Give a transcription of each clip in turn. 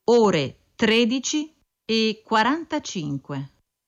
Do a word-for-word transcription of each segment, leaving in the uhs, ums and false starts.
ore tredici e quarantacinque.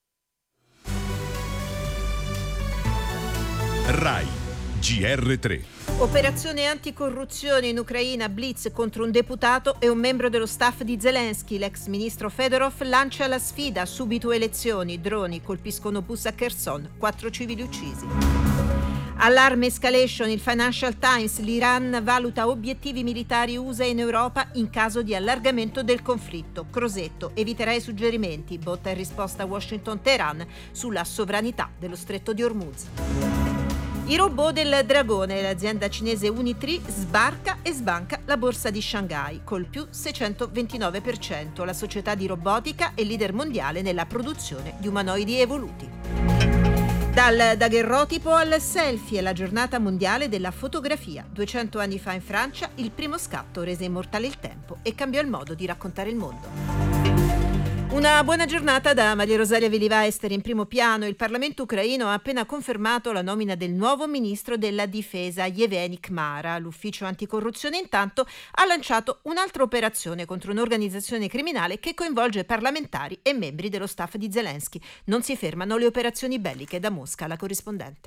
Rai G R tre. Operazione anticorruzione in Ucraina, blitz contro un deputato e un membro dello staff di Zelensky. L'ex ministro Fedorov lancia la sfida, subito elezioni, droni colpiscono bus a Kherson, quattro civili uccisi. Allarme escalation, il Financial Times, l'Iran valuta obiettivi militari U S A in Europa in caso di allargamento del conflitto. Crosetto, eviterà i suggerimenti, botta in risposta a Washington-Teheran sulla sovranità dello stretto di Hormuz. I robot del dragone, l'azienda cinese Unitree sbarca e sbanca la borsa di Shanghai col più seicentoventinove per cento. La società di robotica è leader mondiale nella produzione di umanoidi evoluti. Dal daguerrotipo al selfie è la giornata mondiale della fotografia. duecento anni fa in Francia il primo scatto rese immortale il tempo e cambiò il modo di raccontare il mondo. Una buona giornata da Maria Rosaria Velivaester. In primo piano, il Parlamento ucraino ha appena confermato la nomina del nuovo ministro della difesa Yevgeny Kmara. L'ufficio anticorruzione intanto ha lanciato un'altra operazione contro un'organizzazione criminale che coinvolge parlamentari e membri dello staff di Zelensky. Non si fermano le operazioni belliche. Da Mosca la corrispondente.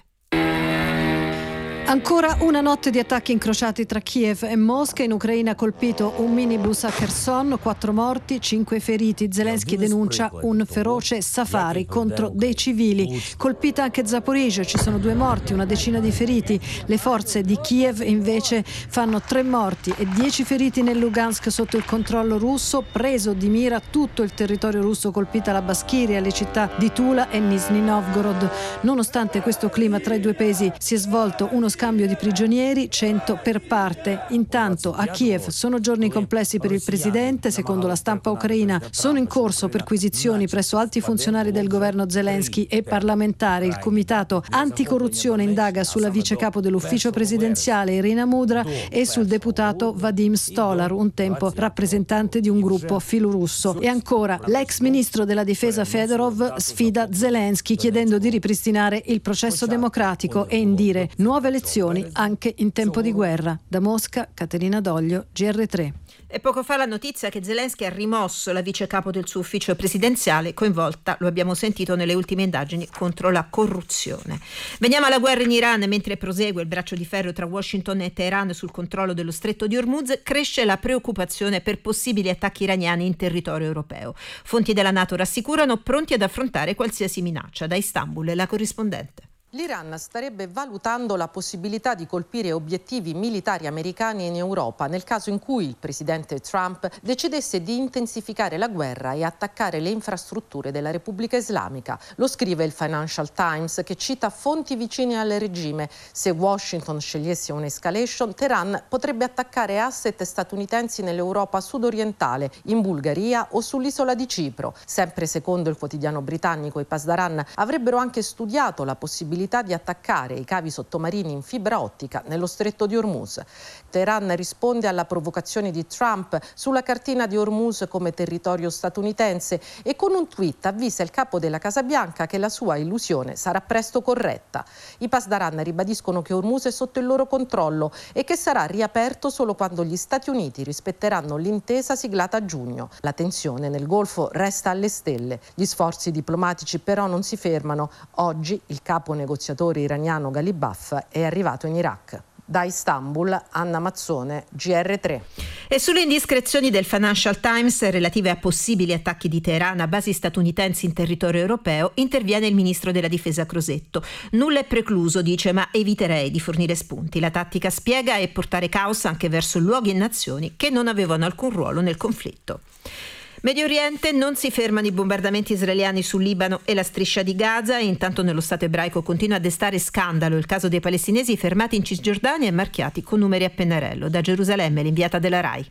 Ancora una notte di attacchi incrociati tra Kiev e Mosca. In Ucraina ha colpito un minibus a Kherson, quattro morti, cinque feriti. Zelensky denuncia un feroce safari contro dei civili. Colpita anche Zaporizhzhia, ci sono due morti, una decina di feriti. Le forze di Kiev invece fanno tre morti e dieci feriti nel Lugansk sotto il controllo russo. Preso di mira tutto il territorio russo, colpita la Baskiria, le città di Tula e Nizhny Novgorod. Nonostante questo clima tra i due paesi si è svolto uno scambio di prigionieri, cento per parte. Intanto a Kiev sono giorni complessi per il presidente. Secondo la stampa ucraina sono in corso perquisizioni presso alti funzionari del governo Zelensky e parlamentari. Il comitato anticorruzione indaga sulla vice capo dell'ufficio presidenziale Irina Mudra e sul deputato Vadim Stolar, un tempo rappresentante di un gruppo filorusso. E ancora l'ex ministro della difesa Fedorov sfida Zelensky chiedendo di ripristinare il processo democratico e indire nuove elezioni anche in tempo di guerra. Da Mosca, Caterina Doglio, G R tre. E poco fa la notizia che Zelensky ha rimosso la vice capo del suo ufficio presidenziale, coinvolta, lo abbiamo sentito, nelle ultime indagini contro la corruzione. Veniamo alla guerra in Iran. Mentre prosegue il braccio di ferro tra Washington e Teheran sul controllo dello stretto di Hormuz, cresce la preoccupazione per possibili attacchi iraniani in territorio europeo. Fonti della NATO rassicurano pronti ad affrontare qualsiasi minaccia. Da Istanbul la corrispondente. L'Iran starebbe valutando la possibilità di colpire obiettivi militari americani in Europa nel caso in cui il presidente Trump decidesse di intensificare la guerra e attaccare le infrastrutture della Repubblica Islamica. Lo scrive il Financial Times, che cita fonti vicine al regime. Se Washington scegliesse un'escalation, Teheran potrebbe attaccare asset statunitensi nell'Europa sudorientale, in Bulgaria o sull'isola di Cipro. Sempre secondo il quotidiano britannico, i Pasdaran avrebbero anche studiato la possibilità di attaccare i cavi sottomarini in fibra ottica nello stretto di Hormuz. Teheran risponde alla provocazione di Trump sulla cartina di Hormuz come territorio statunitense e con un tweet avvisa il capo della Casa Bianca che la sua illusione sarà presto corretta. I Pasdaran ribadiscono che Hormuz è sotto il loro controllo e che sarà riaperto solo quando gli Stati Uniti rispetteranno l'intesa siglata a giugno. La tensione nel Golfo resta alle stelle. Gli sforzi diplomatici però non si fermano. Oggi il capo negoziatore iraniano Ghalibaf è arrivato in Iraq. Da Istanbul, Anna Mazzone, G R tre. E sulle indiscrezioni del Financial Times relative a possibili attacchi di Teheran a basi statunitensi in territorio europeo interviene il ministro della difesa Crosetto. Nulla è precluso, dice, ma eviterei di fornire spunti. La tattica, spiega, è portare caos anche verso luoghi e nazioni che non avevano alcun ruolo nel conflitto. Medio Oriente, non si fermano i bombardamenti israeliani sul Libano e la striscia di Gaza. Intanto nello Stato ebraico continua a destare scandalo il caso dei palestinesi fermati in Cisgiordania e marchiati con numeri a pennarello. Da Gerusalemme l'inviata della Rai.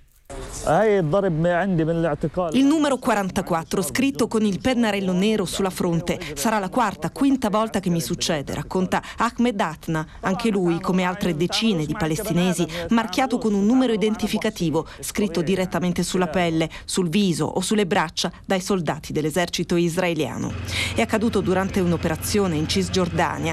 Il numero quarantaquattro scritto con il pennarello nero sulla fronte. Sarà la quarta, quinta volta che mi succede, racconta Ahmed Atna, anche lui, come altre decine di palestinesi, marchiato con un numero identificativo scritto direttamente sulla pelle, sul viso o sulle braccia dai soldati dell'esercito israeliano. È accaduto durante un'operazione in Cisgiordania